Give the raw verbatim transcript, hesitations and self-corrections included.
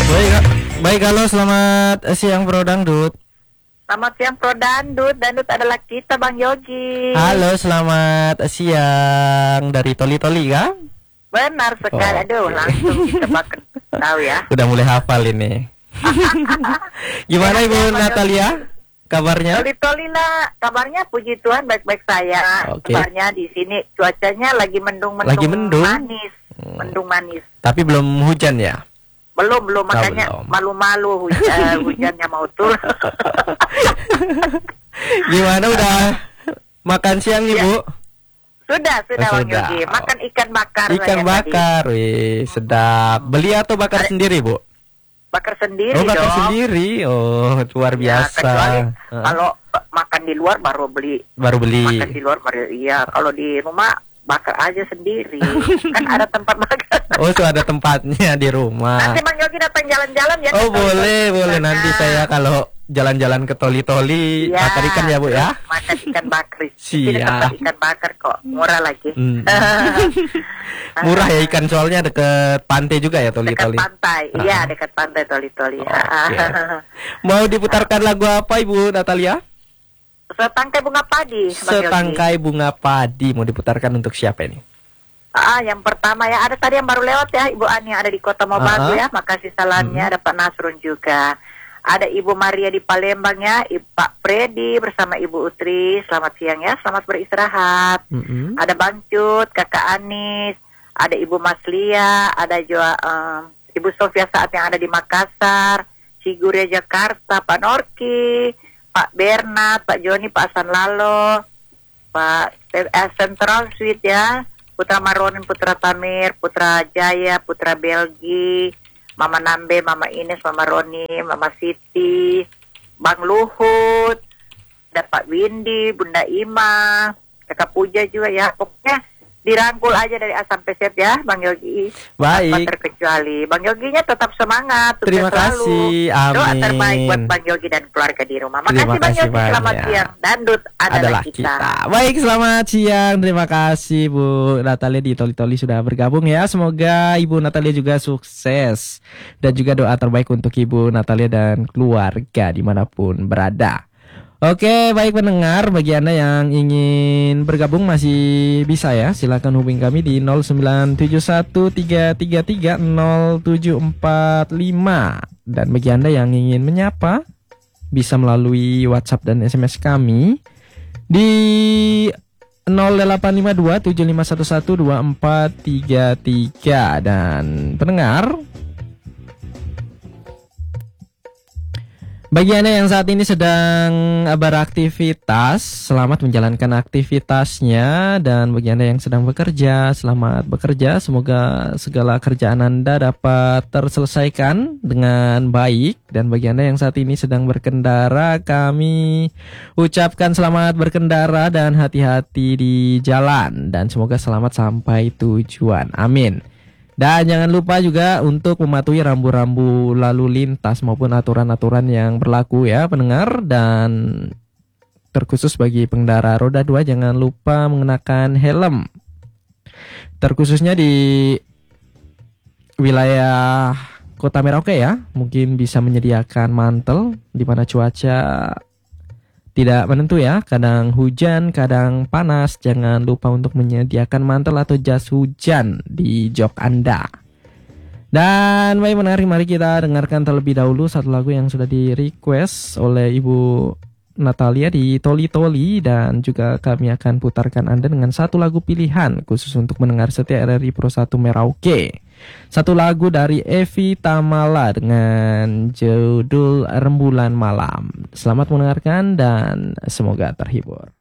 Baik, baik halo, selamat siang Bro Dangdut. Selamat siang Pro Dandut. Dandut adalah kita Bang Yogi. Halo, selamat siang dari Toli-Toli kan? Benar sekali. Oh, Aduh, okay. langsung kita bakal tahu ya. Udah mulai hafal ini. Gimana Ibu Natalia? Kabarnya? Toli-toli lah. Kabarnya puji Tuhan baik-baik saya. Oke. Kabarnya di sini cuacanya lagi mendung-mendung Lagi mendung? manis. Mendung manis. Tapi belum hujan ya? Belum, belum. Oh, Makanya belum. malu-malu hujan, hujannya mau turun. Gimana, udah makan siang nih Ya. Bu? Sudah, sudah Oh, Bang sudah. Yogi. Makan ikan bakar. Ikan saya bakar, wih sedap. Beli atau bakar Ada- sendiri Bu? tadi. Bakar sendiri Oh, bakar dong. sendiri. Oh, luar Ya, biasa. kecuali Heeh. kalau makan di luar baru beli. Baru beli. Makan di luar baru iya. Kalau di rumah bakar aja sendiri. Kan ada tempat bakar. Oh, itu ada tempatnya di rumah. Nanti Bang Yogi datang jalan-jalan ya. Oh, ke boleh, Toli-Toli boleh. sana. Nanti saya kalau jalan-jalan ke Toli-Toli Ya, bakar ikan ya Bu ya. Makan ikan bakar. Di Siap. tempat ikan bakar kok. Murah lagi. Hmm. Murah ya ikan, soalnya deket pantai juga ya Dekat Toli-Toli. pantai. Ah. Iya, dekat pantai Toli-Toli. Oke. Mau diputarkan lagu apa Ibu Natalia? Setangkai bunga padi, Bang Yogi. Setangkai bunga padi mau diputarkan untuk siapa ini? Ah, yang pertama ya, ada tadi yang baru lewat ya, Ibu Ani ada di Kota Mobagu Ah. ya. Makasih salamnya. Ada Pak Nasrun juga. Ada Ibu Maria di Palembang ya, Ibu Pak Freddy bersama Ibu Utri. Selamat siang ya, selamat beristirahat. Mm-mm. Ada Bang Cut, Kakak Anis, ada Ibu Maslia, ada juga em, Ibu Sofia saat yang ada di Makassar, Sigure Jakarta, Pak Norki, Pak Bernard, Pak Joni, Pak Hasan Lalo, Pak eh, Central Suite ya, Putra Maronin, Putra Tamir, Putra Jaya, Putra Belgi, Mama Nambe, Mama Ines, Mama Roni, Mama Siti, Bang Luhut, ada Pak Windy, Bunda Ima, Kakak Puja juga ya. Pokoknya dirangkul aja dari A sampai Z ya, Bang Yogi. Baik. Tanpa terkecuali. Bang Yoginya tetap semangat. sukses Terima selalu. kasih, Doa amin. terbaik buat Bang Yogi dan keluarga di rumah. Makasih Terima Bang kasih Yogi, selamat banyak. siang. Dandut adalah, Adalah kita. kita. Baik, selamat siang. Terima kasih Bu Natalia di Toli-Toli sudah bergabung ya. Semoga Ibu Natalia juga sukses. Dan juga doa terbaik untuk Ibu Natalia dan keluarga dimanapun berada. Oke, baik pendengar, bagi Anda yang ingin bergabung masih bisa ya. Silakan hubungi kami di nol sembilan tujuh satu tiga tiga tiga nol tujuh empat lima. Dan bagi Anda yang ingin menyapa bisa melalui WhatsApp dan S M S kami di nol delapan lima dua tujuh lima satu satu dua empat tiga tiga. Dan pendengar, bagi Anda yang saat ini sedang beraktivitas, selamat menjalankan aktivitasnya. Dan bagi Anda yang sedang bekerja, selamat bekerja. Semoga segala kerjaan Anda dapat terselesaikan dengan baik. Dan bagi Anda yang saat ini sedang berkendara, kami ucapkan selamat berkendara dan hati-hati di jalan. Dan semoga selamat sampai tujuan. Amin. Dan jangan lupa juga untuk mematuhi rambu-rambu lalu lintas maupun aturan-aturan yang berlaku ya pendengar. Dan terkhusus bagi pengendara roda dua, jangan lupa mengenakan helm. Terkhususnya di wilayah Kota Merauke ya, mungkin bisa menyediakan mantel di mana cuaca tidak menentu ya, kadang hujan, kadang panas. Jangan lupa untuk menyediakan mantel atau jas hujan di jok Anda. Dan baik menarik, mari kita dengarkan terlebih dahulu satu lagu yang sudah di request oleh Ibu Natalia di Toli-Toli. Dan juga kami akan putarkan Anda dengan satu lagu pilihan khusus untuk mendengar setia R R I Pro satu Merauke. Satu lagu dari Evi Tamala dengan judul Rembulan Malam. Selamat mendengarkan dan semoga terhibur.